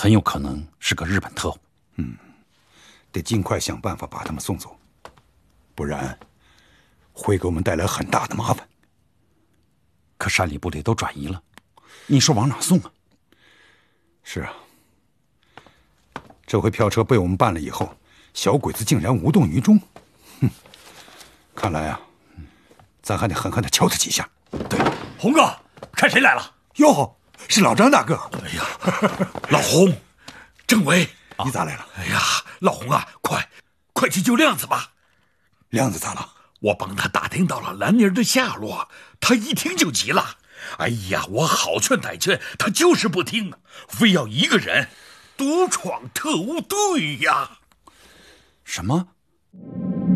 很有可能是个日本特务。 得尽快想办法把他们送走，不然会给我们带来很大的麻烦。 可山里部队都转移了，你说往哪送啊？ 是啊，这回票车被我们办了以后，小鬼子竟然无动于衷。看来啊，咱还得狠狠地敲他几下。 对，红哥，看谁来了？ 哟，是老张大哥。 哎呀，老红，政委， 你咋来了？ 哎呀，老红啊，快去救亮子吧。 亮子咋了？ 我帮他打听到了兰妮儿的下落，他一听就急了。哎呀，我好劝歹劝，他就是不听，非要一个人独闯特务队呀。 什么？